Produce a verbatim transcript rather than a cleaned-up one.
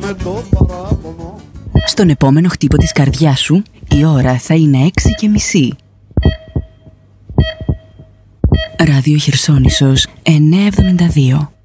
με το παράπονο. Στον επόμενο χτύπο της καρδιάς σου η ώρα θα είναι έξι και μισή. Ράδιο Χερσόνησος εννιακόσια εβδομήντα δύο.